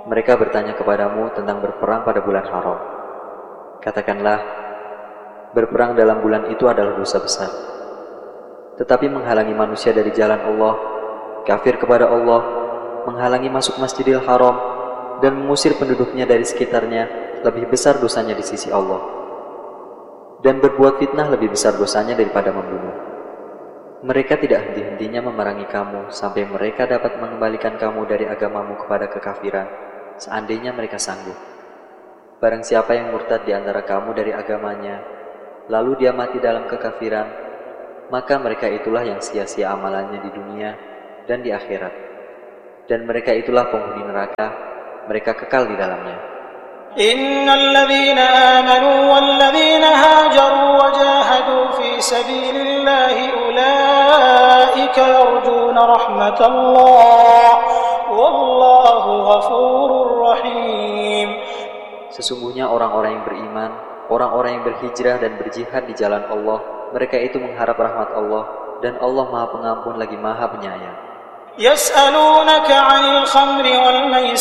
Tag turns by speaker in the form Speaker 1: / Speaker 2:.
Speaker 1: Mereka bertanya kepadamu tentang berperang pada bulan haram. Katakanlah, berperang dalam bulan itu adalah dosa besar. Tetapi menghalangi manusia dari jalan Allah, kafir kepada Allah, menghalangi masuk Masjidil Haram, dan mengusir penduduknya dari sekitarnya, lebih besar dosanya di sisi Allah. Dan berbuat fitnah lebih besar dosanya daripada membunuh. Mereka tidak henti-hentinya memerangi kamu sampai mereka dapat mengembalikan kamu dari agamamu kepada kekafiran, seandainya mereka sanggup. Barang siapa yang murtad di antara kamu dari agamanya, lalu dia mati dalam kekafiran, maka mereka itulah yang sia-sia amalannya di dunia dan di akhirat. Dan mereka itulah penghuni neraka, mereka kekal di dalamnya.
Speaker 2: Innal ladzina amanu wal ladzina hajaru wa jahadu fi sabilillahi ulaika yarjuna rahmatallah wallahu ghafurur rahim.
Speaker 1: Sesungguhnya orang-orang yang beriman, orang-orang yang berhijrah dan berjihad di jalan Allah, mereka itu mengharap rahmat Allah, dan Allah Maha Pengampun lagi Maha Penyayang.
Speaker 2: Yas'alunaka 'anil khamri wal maisir